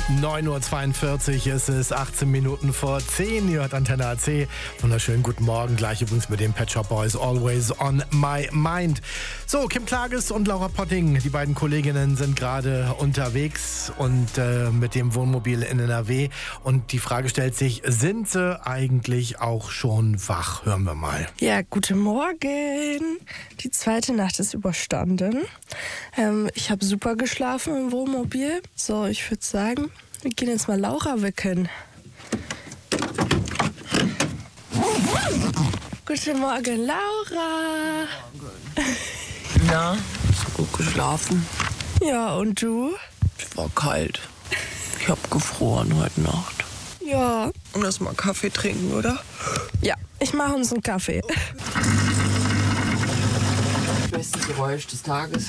9.42 Uhr ist es, 18 Minuten vor 10. Ihr hört Antenne AC. Wunderschönen guten Morgen. Gleich übrigens mit den Pet Shop Boys, Always on My Mind. So, Kim Klages und Laura Potting, die beiden Kolleginnen sind gerade unterwegs und mit dem Wohnmobil in NRW. Und die Frage stellt sich, sind sie eigentlich auch schon wach? Hören wir mal. Ja, guten Morgen. Die zweite Nacht ist überstanden. Ich habe super geschlafen im Wohnmobil. So, ich würde sagen, wir gehen jetzt mal Laura wecken. Guten Morgen, Laura. Na, gut geschlafen? Ja, und du? Es war kalt. Ich hab gefroren heute Nacht. Ja. Lass mal Kaffee trinken, oder? Ja, ich mache uns einen Kaffee. Bestes Geräusch des Tages.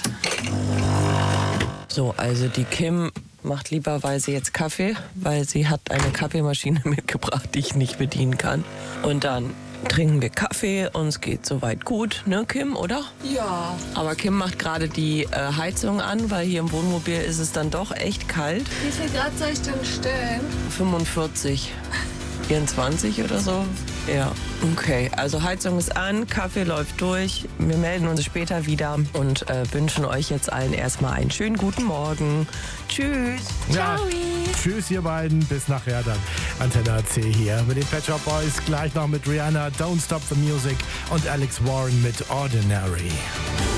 So, also die Kim macht lieberweise jetzt Kaffee, weil sie hat eine Kaffeemaschine mitgebracht, die ich nicht bedienen kann. Und dann trinken wir Kaffee, uns geht soweit gut, ne Kim, oder? Ja. Aber Kim macht gerade die Heizung an, weil hier im Wohnmobil ist es dann doch echt kalt. Wie viel Grad soll ich denn stellen? 45, 24 oder so. Ja, okay. Also Heizung ist an, Kaffee läuft durch. Wir melden uns später wieder und wünschen euch jetzt allen erstmal einen schönen guten Morgen. Tschüss. Ja, tschüss ihr beiden, bis nachher dann. Antenne AC hier mit den Pet Shop Boys, gleich noch mit Rihanna, Don't Stop the Music und Alex Warren mit Ordinary.